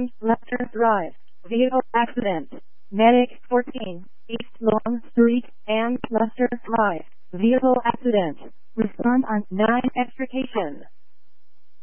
and Lester Drive. Vehicle accident. Medic 14, East Long Street and Lester Drive. Vehicle accident. Respond on 9 extrication.